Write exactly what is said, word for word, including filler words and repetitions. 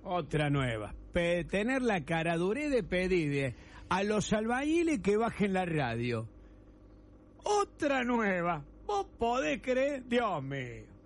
Otra nueva. Pe- tener la caraduré de pedir a los albañiles que bajen la radio. Otra nueva. ¿Vos podés creer? Dios mío.